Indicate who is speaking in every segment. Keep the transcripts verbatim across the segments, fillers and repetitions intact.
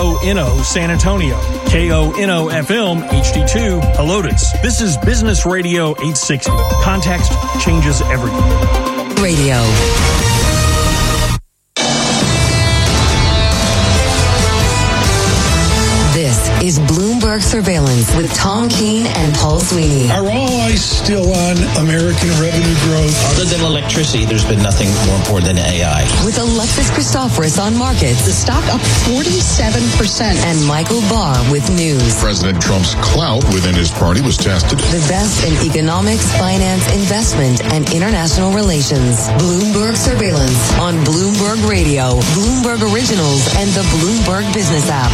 Speaker 1: O N O San Antonio, K O N O F M H D two Helotes. This is Business Radio eight sixty. Context changes everything.
Speaker 2: Radio. This is Bloomberg Surveillance with Tom Keene and Paul Sweeney.
Speaker 3: Are all eyes still on American revenue growth?
Speaker 4: Other than electricity, there's been nothing more important than A I.
Speaker 2: With Alexis Christoforous on markets.
Speaker 5: The stock up forty-seven percent.
Speaker 2: And Michael Barr with news.
Speaker 6: President Trump's clout within his party was tested.
Speaker 2: The best in economics, finance, investment, and international relations. Bloomberg Surveillance on Bloomberg Radio, Bloomberg Originals, and the Bloomberg Business app.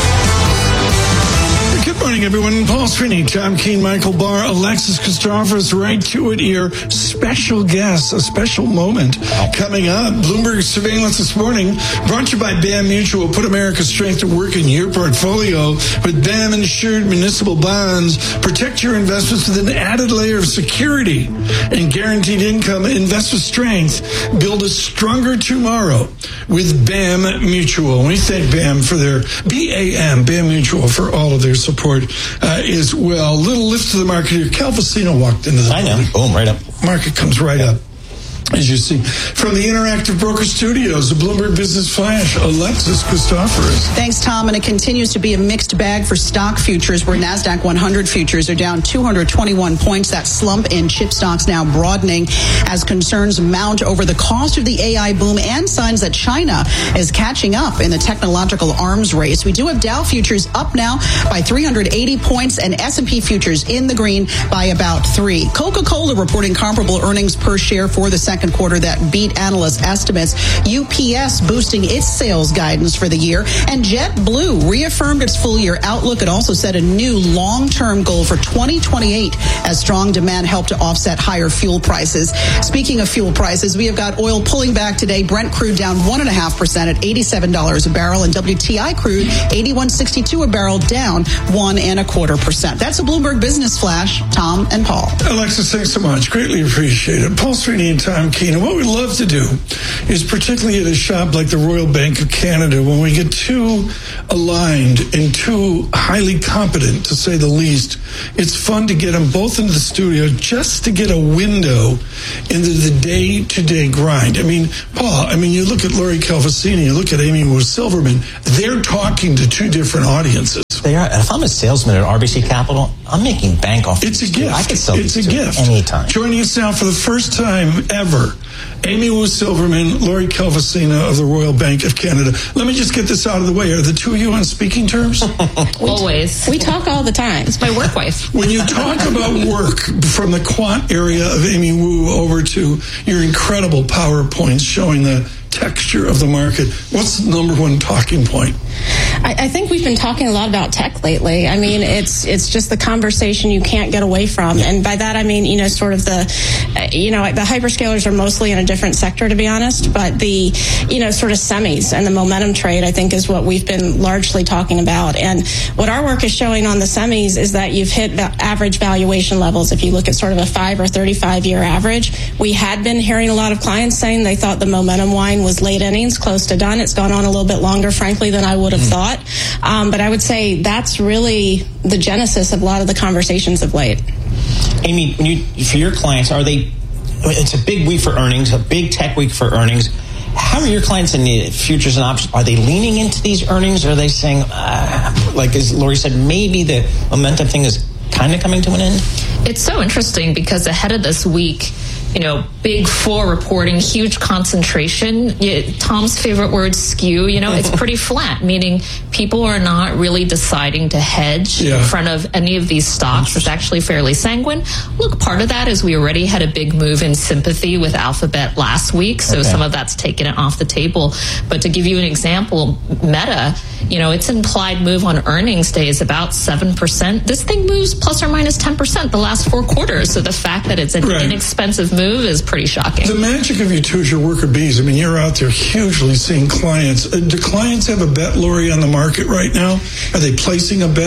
Speaker 3: Good morning, everyone. Paul Sweeney, Tom Keene, Michael Barr, Alexis Christoforous, right to it here. Special guest, a special moment coming up. Bloomberg Surveillance this morning, brought to you by B A M Mutual. Put America's strength to work in your portfolio with B A M insured municipal bonds. Protect your investments with an added layer of security and guaranteed income. Invest with strength. Build a stronger tomorrow with B A M Mutual. We thank B A M for their B A M, B A M Mutual, for all of their support. Support uh, as well. Little lift to the market here. Cal Vecino walked into the
Speaker 4: I know. Boom, right up.
Speaker 3: Market comes right up, as you see. From the Interactive Broker Studios, the Bloomberg Business Flash, Alexis Christoforous.
Speaker 5: Thanks, Tom. And it continues to be a mixed bag for stock futures, where NASDAQ one hundred futures are down two hundred twenty-one points. That slump in chip stocks now broadening as concerns mount over the cost of the A I boom and signs that China is catching up in the technological arms race. We do have Dow futures up now by three hundred eighty points and S and P futures in the green by about three. Coca-Cola reporting comparable earnings per share for the second quarter that beat analyst estimates. U P S boosting its sales guidance for the year, and JetBlue reaffirmed its full year outlook. It also set a new long-term goal for twenty twenty-eight as strong demand helped to offset higher fuel prices. Speaking of fuel prices, we have got oil pulling back today. Brent crude down one and a half percent at eighty-seven dollars a barrel, and W T I crude eighty-one sixty-two a barrel, down one and a quarter percent. That's a Bloomberg Business Flash. Tom and Paul.
Speaker 3: Alexis, thanks so much. Greatly appreciate it. Paul Sweeney and Tom Keene. And what we love to do is, particularly at a shop like the Royal Bank of Canada, when we get too aligned and too highly competent, to say the least, it's fun to get them both into the studio just to get a window into the day-to-day grind. I mean, Paul, I mean, you look at Lori Calvasini, you look at Amy Wu Silverman, they're talking to two different audiences.
Speaker 4: They are. If I'm a salesman at R B C Capital, I'm making bank off.
Speaker 3: It's a gift.
Speaker 4: I could sell
Speaker 3: It's a gift.
Speaker 4: Anytime.
Speaker 3: Joining us now for the first time ever, Amy Wu Silverman, Lori Calvasina of the Royal Bank of Canada. Let me just get this out of the way. Are the two of you on speaking terms?
Speaker 7: Always.
Speaker 8: We talk all the time.
Speaker 7: It's my work wife.
Speaker 3: When you talk about work, from the quant area of Amy Wu over to your incredible PowerPoints showing the texture of the market, what's the number one talking point?
Speaker 8: I, I think we've been talking a lot about tech lately. I mean, it's it's just the conversation you can't get away from. And by that, I mean, you know, sort of the, uh, you know, the hyperscalers are mostly in a different sector, to be honest. But the, you know, sort of semis and the momentum trade, I think, is what we've been largely talking about. And what our work is showing on the semis is that you've hit the average valuation levels. If you look at sort of a five or thirty-five year average, we had been hearing a lot of clients saying they thought the momentum wine was late innings, close to done. It's gone on a little bit longer, frankly, than I would have thought. Um, but I would say that's really the genesis of a lot of the conversations of late.
Speaker 4: Amy, when you, for your clients, are they, it's a big week for earnings, a big tech week for earnings. How are your clients in the futures and options? Are they leaning into these earnings? Or are they saying, uh, like as Lori said, maybe the momentum thing is kind of coming to an end?
Speaker 7: It's so interesting because ahead of this week, you know, big four reporting, huge concentration. Yeah, Tom's favorite word, skew, you know, it's pretty flat, meaning people are not really deciding to hedge yeah. in front of any of these stocks. It's actually fairly sanguine. Look, part of that is we already had a big move in sympathy with Alphabet last week, so okay. some of that's taken it off the table. But to give you an example, Meta, you know, its implied move on earnings day is about seven percent. This thing moves plus or minus ten percent the last four quarters. So the fact that it's an right. inexpensive move is pretty shocking.
Speaker 3: The magic of you two is your worker bees. I mean, you're out there hugely seeing clients. Uh, do clients have a bet, Lori, on the market right now? Are they placing a bet?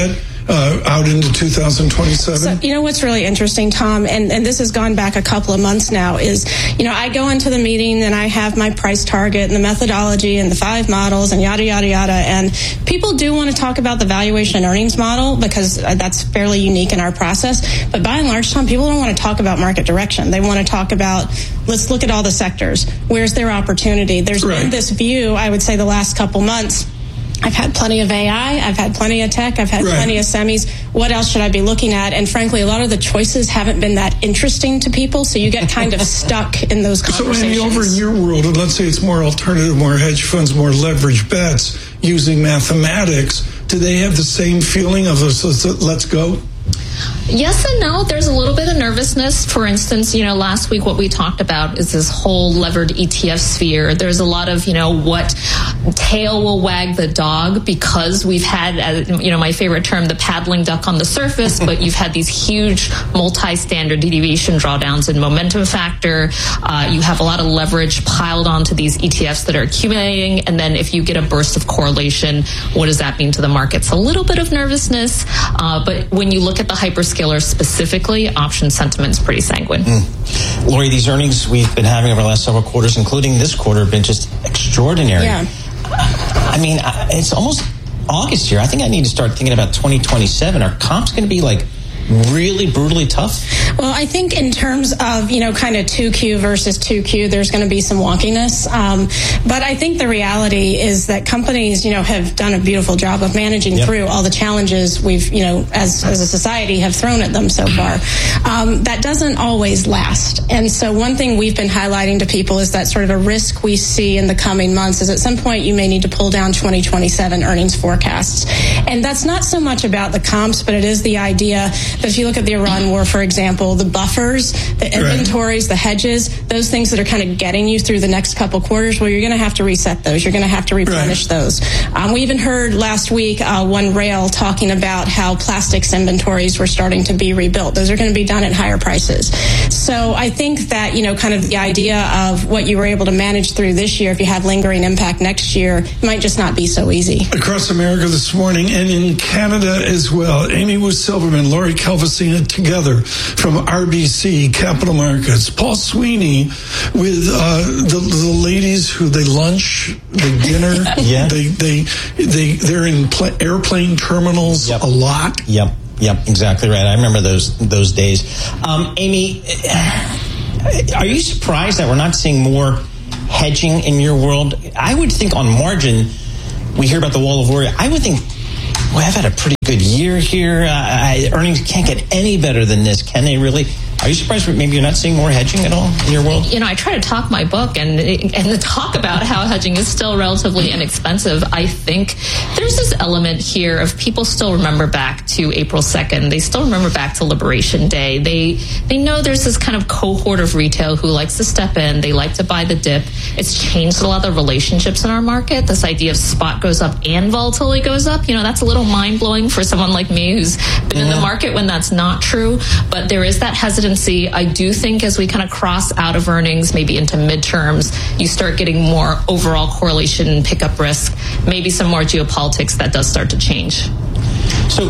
Speaker 3: uh, out into two thousand twenty-seven?
Speaker 8: So, you know what's really interesting, Tom, and, and this has gone back a couple of months now, is, you know, I go into the meeting and I have my price target and the methodology and the five models and yada, yada, yada. And people do want to talk about the valuation and earnings model because that's fairly unique in our process. But by and large, Tom, people don't want to talk about market direction. They want to talk about, let's look at all the sectors. Where's their opportunity? There's
Speaker 3: right.
Speaker 8: been this view, I would say, the last couple months. I've had plenty of A I. I've had plenty of tech. I've had
Speaker 3: right.
Speaker 8: plenty of semis. What else should I be looking at? And frankly, a lot of the choices haven't been that interesting to people, so you get kind of stuck in those conversations.
Speaker 3: So, Amy, over in your world, and let's say it's more alternative, more hedge funds, more leverage bets using mathematics, do they have the same feeling of us, let's go?
Speaker 7: Yes and no. There's a little bit of nervousness. For instance, you know, last week what we talked about is this whole levered E T F sphere. There's a lot of, you know, what tail will wag the dog because we've had, uh, you know, my favorite term, the paddling duck on the surface, but you've had these huge multi-standard deviation drawdowns in momentum factor. Uh, you have a lot of leverage piled onto these E T Fs that are accumulating. And then if you get a burst of correlation, what does that mean to the markets? A little bit of nervousness. Uh, but when you look at the hyperscalers specifically, option sentiment's pretty sanguine.
Speaker 4: Mm. Lori, these earnings we've been having over the last several quarters, including this quarter, have been just extraordinary.
Speaker 8: Yeah.
Speaker 4: I mean, it's almost August here. I think I need to start thinking about twenty twenty-seven. Are comps going to be like really brutally tough?
Speaker 8: Well, I think in terms of, you know, kind of two Q versus two Q, there's going to be some wonkiness. Um, but I think the reality is that companies, you know, have done a beautiful job of managing yep. through all the challenges we've, you know, as, as a society have thrown at them so far. Um, that doesn't always last. And so one thing we've been highlighting to people is that sort of a risk we see in the coming months is at some point you may need to pull down twenty twenty-seven earnings forecasts. And that's not so much about the comps, but it is the idea that if you look at the Iran war, for example, the buffers, the inventories, right. the hedges, those things that are kind of getting you through the next couple quarters, well, you're going to have to reset those. You're going to have to replenish right. those. Um, we even heard last week uh, one rail talking about how plastics inventories were starting to be rebuilt. Those are going to be done at higher prices. So I think that, you know, kind of the idea of what you were able to manage through this year, if you have lingering impact next year, might just not be so easy.
Speaker 3: Across America this morning and in Canada as well, Amy Wu Silverman, Lori Calvasina together from R B C Capital Markets. Paul Sweeney with uh, the, the ladies who they lunch, they dinner,
Speaker 4: yeah. they
Speaker 3: they they they're in pl- airplane terminals
Speaker 4: yep.
Speaker 3: a lot.
Speaker 4: Yep, yep, exactly right. I remember those those days. Um, Amy, are you surprised that we're not seeing more hedging in your world? I would think on margin, we hear about the wall of worry. I would think, well, I've had a pretty good year here. Uh, I, earnings can't get any better than this, can they really? Are you surprised maybe you're not seeing more hedging at all in your world?
Speaker 7: You know, I try to talk my book and and talk about how hedging is still relatively inexpensive. I think there's this element here of people still remember back to April second. They still remember back to Liberation Day. They they know there's this kind of cohort of retail who likes to step in. They like to buy the dip. It's changed a lot of the relationships in our market. This idea of spot goes up and volatility goes up. You know, that's a little mind-blowing for someone like me who's been yeah. in the market when that's not true. But there is that hesitancy. I do think as we kind of cross out of earnings, maybe into midterms, you start getting more overall correlation and pickup risk, maybe some more geopolitics that does start to change.
Speaker 4: So,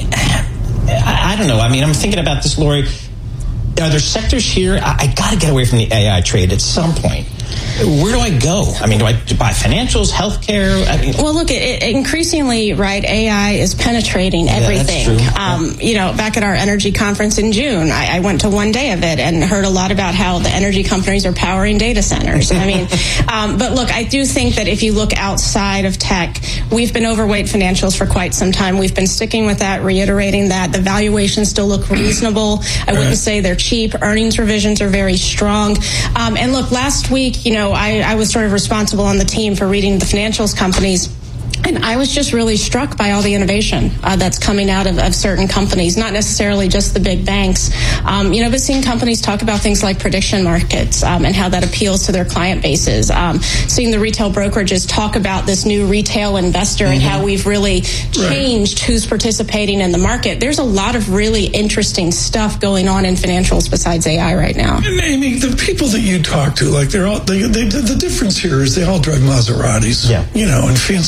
Speaker 4: I, I don't know. I mean, I'm thinking about this, Lori. Are there sectors here? I, I got to get away from the A I trade at some point. Where do I go? I mean, do I buy financials, healthcare? I mean,
Speaker 8: well, look, it, it increasingly, right, A I is penetrating everything.
Speaker 4: Yeah, that's true.
Speaker 8: Um,
Speaker 4: yeah.
Speaker 8: You know, back at our energy conference in June, I, I went to one day of it and heard a lot about how the energy companies are powering data centers. I mean, um, but look, I do think that if you look outside of tech, we've been overweight financials for quite some time. We've been sticking with that, reiterating that. The valuations still look reasonable. I wouldn't right. say they're cheap. Earnings revisions are very strong. Um, and look, last week, you know, I, I was sort of responsible on the team for reading the financials companies. And I was just really struck by all the innovation uh, that's coming out of, of certain companies, not necessarily just the big banks, um, you know, but seeing companies talk about things like prediction markets um, and how that appeals to their client bases. Um, seeing the retail brokerages talk about this new retail investor mm-hmm. and how we've really changed right. who's participating in the market. There's a lot of really interesting stuff going on in financials besides A I right now.
Speaker 3: And Amy, the people that you talk to, like they're all, they, they, the difference here is they all drive Maseratis,
Speaker 4: yeah.
Speaker 3: you know, and fancy cars like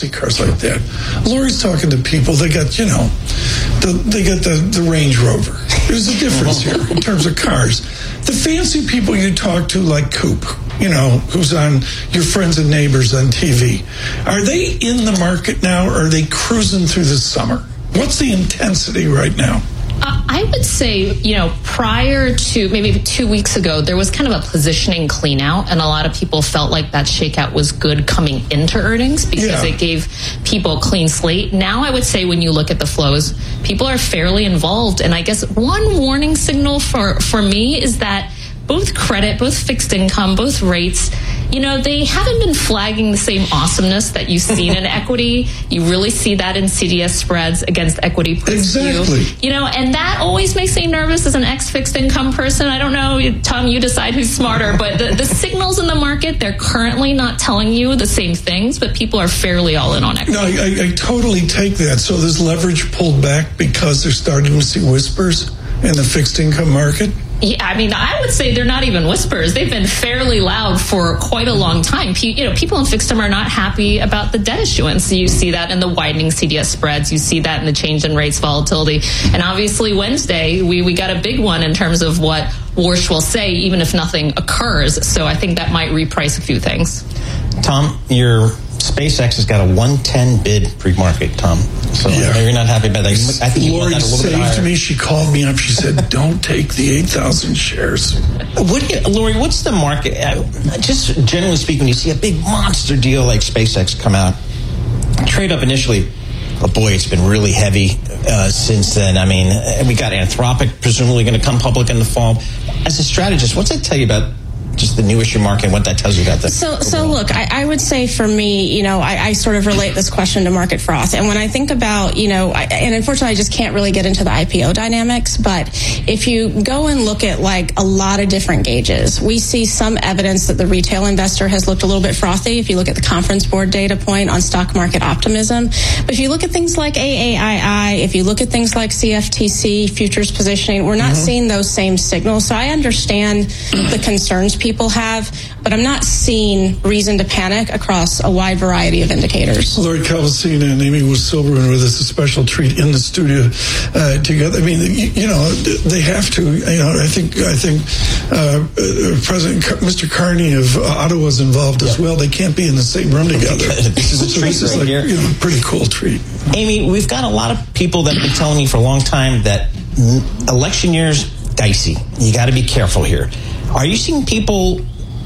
Speaker 3: like that. Lori's talking to people. They got, you know, the, they got the, the Range Rover. There's a difference here in terms of cars. The fancy people you talk to, like Coop, you know, who's on Your Friends and Neighbors on T V, are they in the market now, or are they cruising through the summer? What's the intensity right now?
Speaker 7: Uh, I would say, you know, prior to maybe two weeks ago, there was kind of a positioning clean out, and a lot of people felt like that shakeout was good coming into earnings because
Speaker 3: Yeah.
Speaker 7: it gave people a clean slate. Now I would say when you look at the flows, people are fairly involved. And I guess one warning signal for, for me is that both credit, both fixed income, both rates, you know, they haven't been flagging the same awesomeness that you've seen in equity. You really see that in C D S spreads against equity.
Speaker 3: Exactly.
Speaker 7: You, you know, and that always makes me nervous as an ex-fixed income person. I don't know, Tom, you decide who's smarter, but the, the signals in the market, they're currently not telling you the same things, but people are fairly all in on equity.
Speaker 3: No, I, I totally take that. So there's leverage pulled back because they're starting to see whispers in the fixed income market?
Speaker 7: Yeah, I mean, I would say they're not even whispers. They've been fairly loud for quite a long time. You know, people in fixed income are not happy about the debt issuance. You see that in the widening C D S spreads. You see that in the change in rates volatility. And obviously Wednesday, we, we got a big one in terms of what Warsh will say, even if nothing occurs. So I think that might reprice a few things.
Speaker 4: Tom, your SpaceX has got a one ten bid pre-market, Tom. So
Speaker 3: Yeah.
Speaker 4: I know you're not happy about that. I think you want
Speaker 3: Lori
Speaker 4: that a little bit
Speaker 3: saved
Speaker 4: higher.
Speaker 3: me. She called me up. She said, don't take the eight thousand shares.
Speaker 4: What do you, Lori, what's the market? Uh, just generally speaking, when you see a big monster deal like SpaceX come out, trade up initially, oh boy, it's been really heavy uh, since then. I mean, we got Anthropic presumably going to come public in the fall. As a strategist, what's that tell you about just the new issue market and what that tells you about the
Speaker 8: So, so look, I, I would say for me, you know, I, I sort of relate this question to market froth. And when I think about, you know, I, and unfortunately I just can't really get into the I P O dynamics, but if you go and look at like a lot of different gauges, we see some evidence that the retail investor has looked a little bit frothy. If you look at the Conference Board data point on stock market optimism, but if you look at things like A A I I, if you look at things like C F T C, futures positioning, we're not mm-hmm. seeing those same signals. So I understand the concerns people people have, but I'm not seeing reason to panic across a wide variety of indicators.
Speaker 3: Lori Calvasina and Amy Silverman with us, a special treat in the studio uh, together. I mean, you, you know, they have to. You know, I think I think uh, President Mister Carney of Ottawa is involved as well. They can't be in the same room together.
Speaker 4: This is a
Speaker 3: so
Speaker 4: treat
Speaker 3: this is
Speaker 4: right
Speaker 3: like
Speaker 4: here.
Speaker 3: You know, a pretty cool treat.
Speaker 4: Amy, we've got a lot of people that have been telling me for a long time that election year's dicey. You got to be careful here. Are you seeing people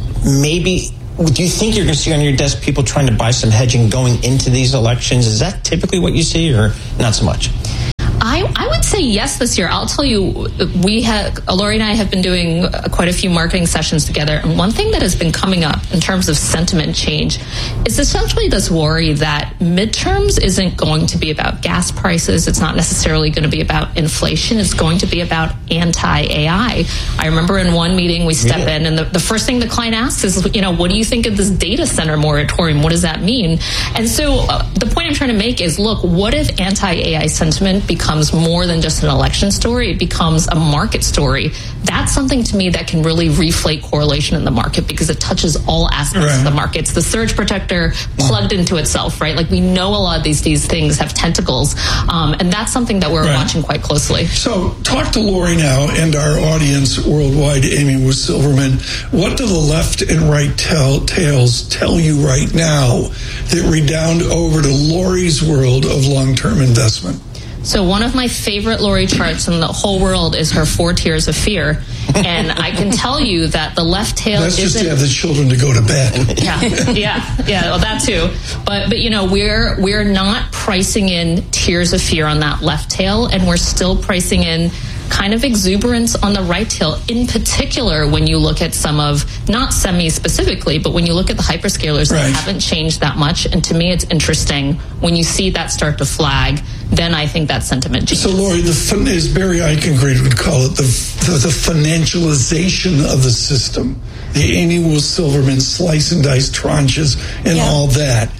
Speaker 4: maybe, do you think you're going to see on your desk people trying to buy some hedging going into these elections? Is that typically what you see or not so much?
Speaker 7: I, I would say yes this year. I'll tell you, we have, Lori and I have been doing quite a few marketing sessions together. And one thing that has been coming up in terms of sentiment change is essentially this worry that midterms isn't going to be about gas prices. It's not necessarily going to be about inflation. It's going to be about anti-A I. I remember in one meeting we step yeah. in and the, the first thing the client asks is, you know, what do you think of this data center moratorium? What does that mean? And so uh, the point I'm trying to make is, look, what if anti-A I sentiment becomes more than just an election story? It becomes a market story. That's something to me that can really reflate correlation in the market because it touches all aspects right. of the markets. The surge protector plugged into itself, right? Like we know a lot of these these things have tentacles, um, and that's something that we're right. watching quite closely.
Speaker 3: So talk to Lori now and our audience worldwide, Amy Wu Silverman. What do the left and right tell, tales tell you right now that redound over to Lori's world of long-term investment?
Speaker 7: So one of my favorite Lori charts in the whole world is her four tiers of fear. And I can tell you that the left tail
Speaker 3: That's
Speaker 7: isn't...
Speaker 3: just to have the children to go to bed.
Speaker 7: Yeah, yeah, yeah, well, that too. But, but you know, we're we're not pricing in tiers of fear on that left tail, and we're still pricing in kind of exuberance on the right tail, in particular when you look at some of, not semis specifically, but when you look at the hyperscalers right. that haven't changed that much. And to me, it's interesting when you see that start to flag, then I think that sentiment changes.
Speaker 3: So, Lori, the, as Barry Eichengreen would call it, the, the, the financialization of the system, the Amy Wu Silverman slice and dice tranches and yeah. all that.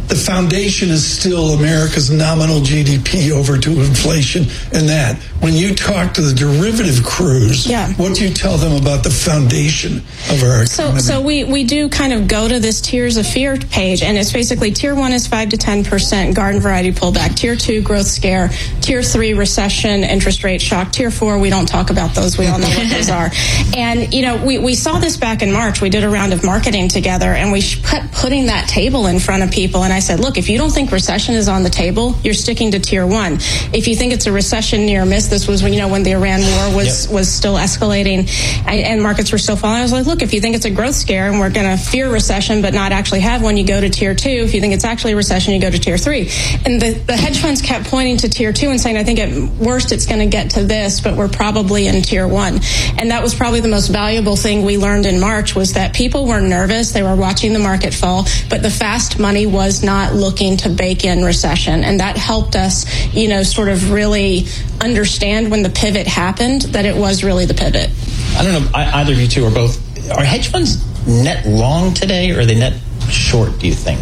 Speaker 3: the foundation is still America's nominal G D P over to inflation and that. When you talk to the derivative crews,
Speaker 8: yeah.
Speaker 3: what do you tell them about the foundation of our economy?
Speaker 8: So, so we, we do kind of go to this tiers of fear page, and it's basically tier one is five to ten percent garden variety pullback, tier two growth scare, tier three recession, interest rate shock, tier four we don't talk about those. We all know what those are. And you know, we, we saw this back in March. We did a round of marketing together, and we kept putting that table in front of people. And I said, look, if you don't think recession is on the table, you're sticking to tier one. If you think it's a recession near miss, this was when, you know, when the Iran war was, yep. was still escalating and, and markets were still falling. I was like, look, if you think it's a growth scare and we're going to fear recession but not actually have one, you go to tier two. If you think it's actually a recession, you go to tier three. And the, the hedge funds kept pointing to tier two and saying, I think at worst it's going to get to this, but we're probably in tier one. And that was probably the most valuable thing we learned in March, was that people were nervous. They were watching the market fall, but the fast money was not looking to bake in recession. And that helped us, you know, sort of really understand when the pivot happened that it was really the pivot.
Speaker 4: I don't know, either of you two or both, are hedge funds net long today, or are they net short, do you think?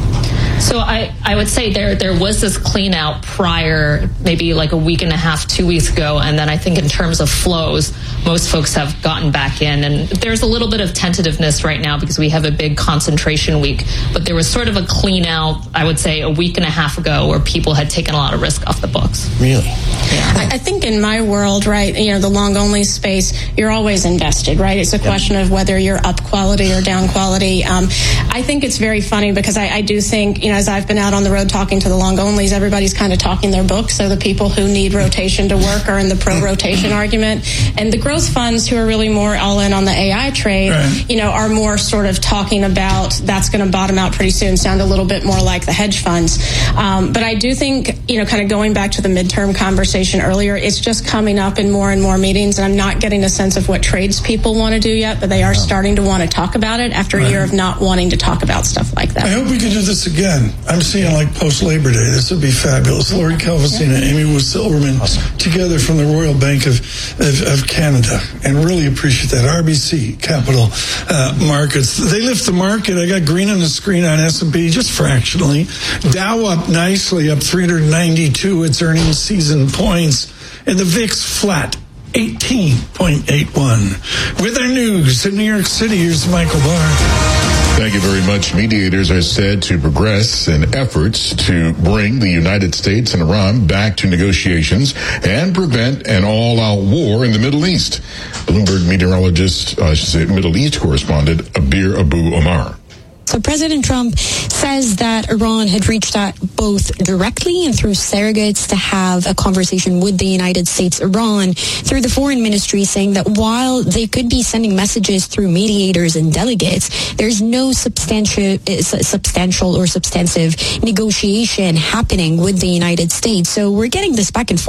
Speaker 7: So I, I would say there there was this clean out prior, maybe like a week and a half, two weeks ago. And then I think in terms of flows, most folks have gotten back in. And there's a little bit of tentativeness right now because we have a big concentration week. But there was sort of a clean out, I would say, a week and a half ago where people had taken a lot of risk off the books.
Speaker 4: Really?
Speaker 8: Yeah. I, I think in my world, right, you know, the long only space, you're always invested, right? It's a yep. question of whether you're up quality or down quality. Um, I think it's very funny because I, I do think, you know, as I've been out on the road talking to the long onlys, everybody's kind of talking their book. So the people who need rotation to work are in the pro-rotation argument. And the growth funds who are really more all in on the A I trade, right. you know, are more sort of talking about that's going to bottom out pretty soon, sound a little bit more like the hedge funds. Um, but I do think, you know, kind of going back to the midterm conversation earlier, it's just coming up in more and more meetings. And I'm not getting a sense of what trades people want to do yet, but they are starting to want to talk about it after right. a year of not wanting to talk about stuff like that.
Speaker 3: I hope we can do this again. I'm seeing like post-Labor Day. This would be fabulous. Lori Calvasina, yeah. Amy Wu Silverman, awesome. Together from the Royal Bank of, of, of Canada. And really appreciate that. R B C Capital uh, Markets. They lift the market. I got green on the screen on S and P just fractionally. Dow up nicely, up three hundred ninety-two. Its earnings season points. And the V I X flat. eighteen point eight one. With our news in New York City, here's Michael Barr.
Speaker 6: Thank you very much. Mediators are said to progress in efforts to bring the United States and Iran back to negotiations and prevent an all-out war in the Middle East. Bloomberg meteorologist, uh, I should say Middle East correspondent, Abir Abu Omar.
Speaker 9: So President Trump says that Iran had reached out both directly and through surrogates to have a conversation with the United States. Iran, through the foreign ministry, saying that while they could be sending messages through mediators and delegates, there's no substantial, substantial or substantive negotiation happening with the United States. So we're getting this back and forth.